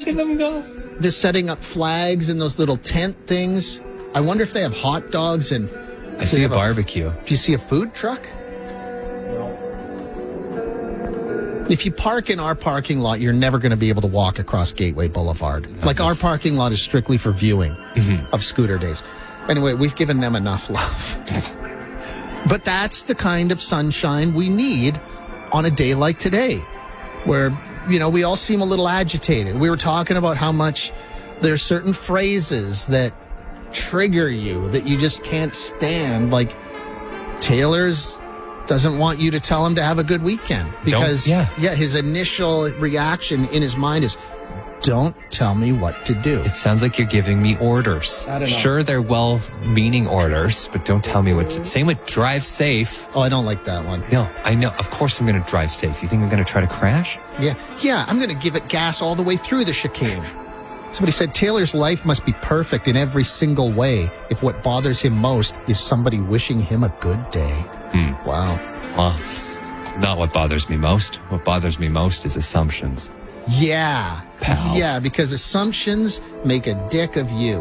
watching them go. They're setting up flags in those little tent things. I wonder if they have hot dogs and... I see a barbecue. Do you see a food truck? If you park in our parking lot, you're never going to be able to walk across Gateway Boulevard. Like, our parking lot is strictly for viewing of scooter days. Anyway, we've given them enough love. But that's the kind of sunshine we need on a day like today, where, you know, we all seem a little agitated. We were talking about how much there's certain phrases that trigger you, that you just can't stand. Like, Taylor's doesn't want you to tell him to have a good weekend because his initial reaction in his mind is, don't tell me what to do. It sounds like you're giving me orders. I don't know. Sure, they're well-meaning orders, but don't tell me what to... Same with drive safe. Oh, I don't like that one. No, I know. Of course I'm going to drive safe. You think I'm going to try to crash? Yeah, I'm going to give it gas all the way through the chicane. Somebody said Taylor's life must be perfect in every single way if what bothers him most is somebody wishing him a good day. Wow. Well, it's not what bothers me most. What bothers me most is assumptions. Yeah. Pal. Yeah, because assumptions make a dick of you.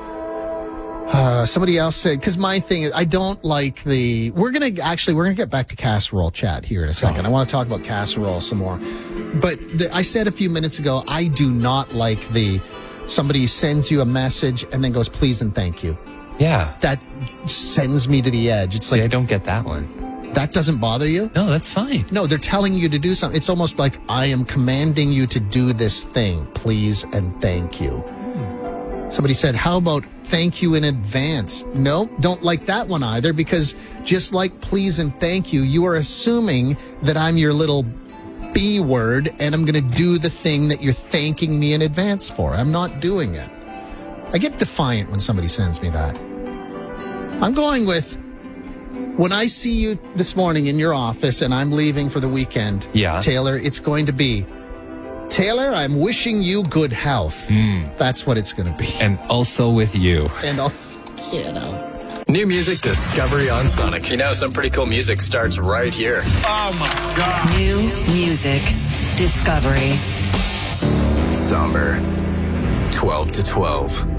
Somebody else said, because my thing is, I don't like the... We're going to get back to casserole chat here in a second. I want to talk about casserole some more. But I said a few minutes ago, I do not like somebody sends you a message and then goes, please and thank you. Yeah. That sends me to the edge. It's like, I don't get that one. That doesn't bother you? No, that's fine. No, they're telling you to do something. It's almost like, I am commanding you to do this thing. Please and thank you. Somebody said, how about thank you in advance? No, don't like that one either, because just like please and thank you, you are assuming that I'm your little B word and I'm going to do the thing that you're thanking me in advance for. I'm not doing it. I get defiant when somebody sends me that. I'm going with, when I see you this morning in your office and I'm leaving for the weekend, Taylor, it's going to be, Taylor, I'm wishing you good health. That's what it's going to be. And also with you. And also, you know. New music discovery on Sonic. You know, some pretty cool music starts right here. Oh my God. New music discovery. Somber. 12 to 12.